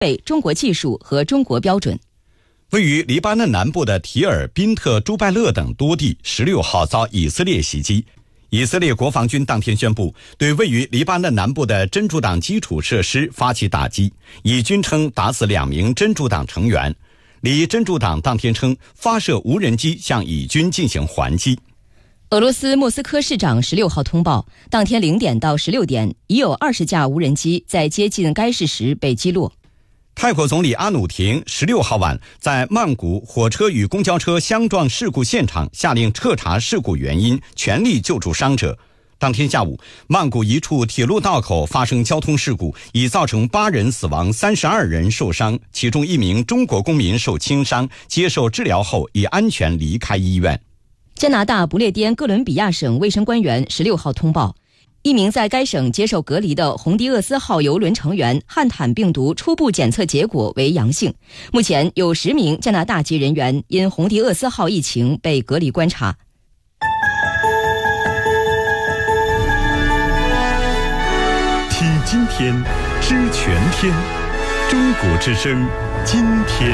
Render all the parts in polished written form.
备中国技术和中国标准。 位于黎巴嫩南部的提尔、宾特、朱拜勒等多地16号遭以色列袭击。以色列国防军当天宣布，对位于黎巴嫩南部的真主党基础设施发起打击，以军称打死2名真主党成员。黎真主党当天称，发射无人机向以军进行还击。 俄罗斯莫斯科市长16号通报，当天0点到16点，已有20架无人机在接近该市时被击落。 泰国总理阿努廷16号晚在曼谷火车与公交车相撞事故现场下令彻查事故原因，全力救助伤者。当天下午，曼谷一处铁路道口发生交通事故，已造成8人死亡，32人受伤，其中1名中国公民受轻伤，接受治疗后已安全离开医院。 加拿大不列颠哥伦比亚省卫生官员16号通报，一名在该省接受隔离的红迪厄斯号邮轮成员汉坦病毒初步检测结果为阳性。目前有10名加拿大籍人员因红迪厄斯号疫情被隔离观察。 听今天，知全天，中国之声，今天。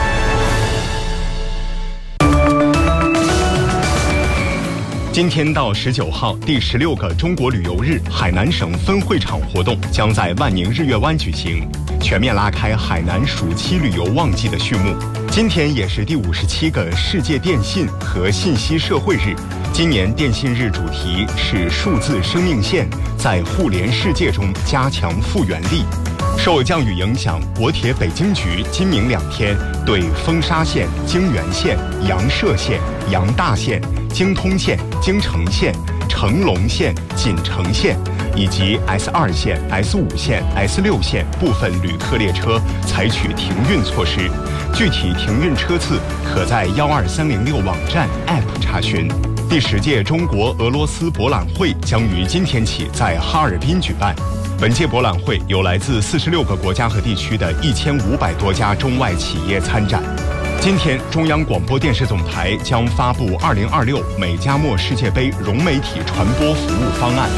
今天到19号，第16个中国旅游日海南省分会场活动将在万宁日月湾举行，全面拉开海南暑期旅游旺季的序幕。今天也是第57个世界电信和信息社会日。今年电信日主题是数字生命线，在互联世界中加强复原力。受降雨影响，国铁北京局今明2天对丰沙线、京原线、阳涉线、阳大线、京通线、京城线、成龙线、锦城线以及 S2 线、S5 线、S6 线部分旅客列车采取停运措施。具体停运车次可在12306网站 App 查询。第10届中国俄罗斯博览会将于今天起在哈尔滨举办。本届博览会有来自46个国家和地区的1500多家中外企业参展。今天，中央广播电视总台将发布2026美加墨世界杯融媒体传播服务方案。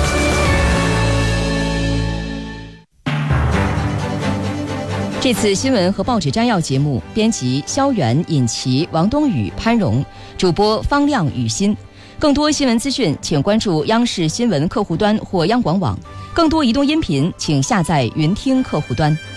这次新闻和报纸摘要节目，编辑肖远、尹奇、王冬雨、潘荣，主播方亮、雨欣。更多新闻资讯，请关注央视新闻客户端或央广网。更多移动音频，请下载云听客户端。